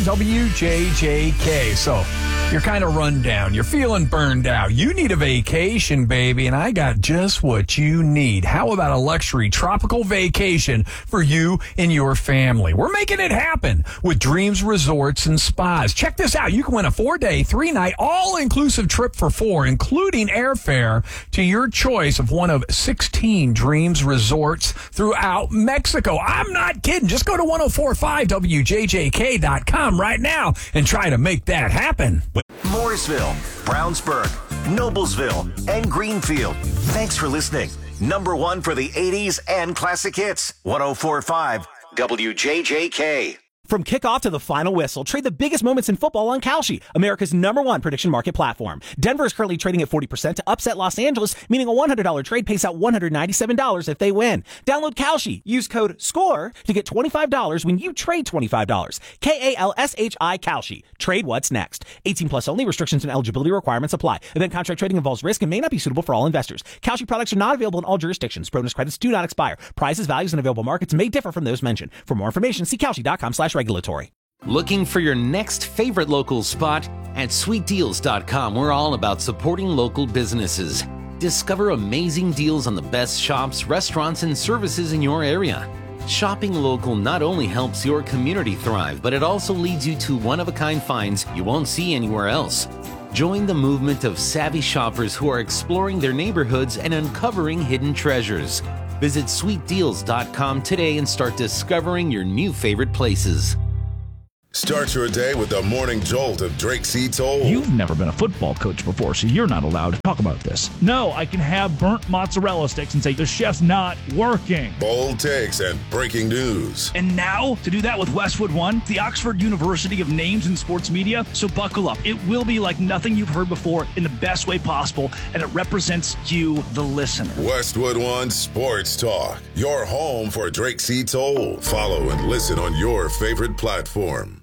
WJJK. So you're kind of run down. You're feeling burned out. You need a vacation, baby, and I got just what you need. How about a luxury tropical vacation for you and your family? We're making it happen with Dreams Resorts and Spas. Check this out. You can win a 4-day, 3-night, all-inclusive trip for 4, including airfare to your choice of one of 16 Dreams Resorts throughout Mexico. I'm not kidding. Just go to 1045wjjk.com right now and try to make that happen. Mooresville, Brownsburg, Noblesville, and Greenfield. Thanks for listening. Number 1 for the 80s and classic hits. 1045 WJJK. From kickoff to the final whistle, trade the biggest moments in football on Kalshi, America's #1 prediction market platform. Denver is currently trading at 40% to upset Los Angeles, meaning a $100 trade pays out $197 if they win. Download Kalshi. Use code SCORE to get $25 when you trade $25. KALSHI Kalshi. Trade what's next. 18 plus only. Restrictions and eligibility requirements apply. Event contract trading involves risk and may not be suitable for all investors. Kalshi products are not available in all jurisdictions. Bonus credits do not expire. Prices, values, and available markets may differ from those mentioned. For more information, see Kalshi.com/regulatory. Looking for your next favorite local spot? At sweetdeals.com, we're all about supporting local businesses. Discover amazing deals on the best shops, restaurants, and services in your area. Shopping local not only helps your community thrive, but it also leads you to one-of-a-kind finds you won't see anywhere else. Join the movement of savvy shoppers who are exploring their neighborhoods and uncovering hidden treasures. Visit sweetdeals.com today and start discovering your new favorite places. Start your day with the morning jolt of Drake C. Toll. You've never been a football coach before, so you're not allowed to talk about this. No, I can have burnt mozzarella sticks and say the chef's not working. Bold takes and breaking news. And now, to do that with Westwood One, the Oxford University of Names in Sports Media. So buckle up. It will be like nothing you've heard before in the best way possible, and it represents you, the listener. Westwood One Sports Talk, your home for Drake C. Toll. Follow and listen on your favorite platform.